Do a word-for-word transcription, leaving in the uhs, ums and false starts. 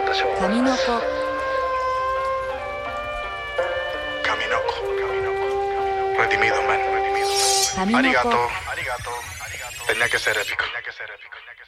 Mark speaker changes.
Speaker 1: 神の子
Speaker 2: 神の子 redimido man, redimido.
Speaker 1: 神の子
Speaker 2: Arigato, arigato, arigato. Tenía que ser épico. Tenía que ser épico.